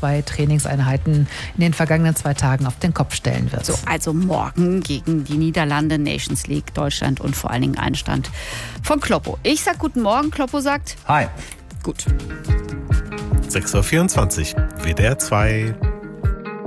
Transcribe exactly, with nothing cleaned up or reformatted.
zwei Trainingseinheiten in den vergangenen zwei Tagen auf den Kopf stellen wird. So, also morgen gegen die Niederlande, Nations League, Deutschland und vor allen Dingen Einstand von Kloppo. Ich sag guten Morgen, Kloppo sagt Hi. gut. sechs Uhr vierundzwanzig, W D R zwei.